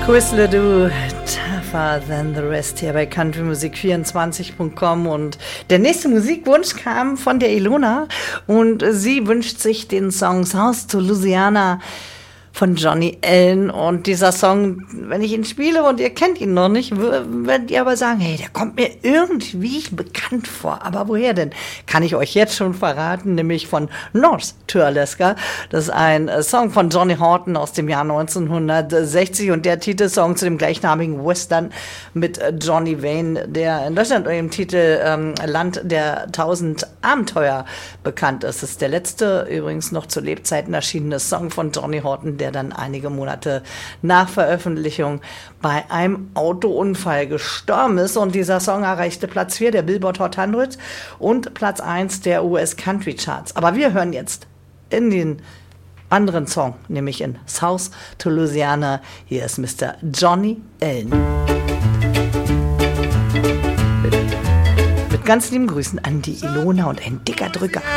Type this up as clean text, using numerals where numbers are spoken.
Whistler Du, Tougher Than the Rest hier bei countrymusik24.com und der nächste Musikwunsch kam von der Ilona und sie wünscht sich den Song South to Louisiana von Johnny Allen und dieser Song, wenn ich ihn spiele und ihr kennt ihn noch nicht, werdet ihr aber sagen, hey, der kommt mir irgendwie bekannt vor, aber woher denn? Kann ich euch jetzt schon verraten, nämlich von North to Alaska. Das ist ein Song von Johnny Horton aus dem Jahr 1960 und der Titelsong zu dem gleichnamigen Western mit Johnny Wayne, der in Deutschland unter dem Titel Land der 1000 Abenteuer bekannt ist. Das ist der letzte, übrigens noch zu Lebzeiten erschienene Song von Johnny Horton, der dann einige Monate nach Veröffentlichung bei einem Autounfall gestorben ist. Und dieser Song erreichte Platz 4 der Billboard Hot 100 und Platz 1 der US Country Charts. Aber wir hören jetzt in den anderen Song, nämlich in South to Louisiana. Hier ist Mr. Johnny Allen. Mit ganz lieben Grüßen an die Ilona und ein dicker Drücker.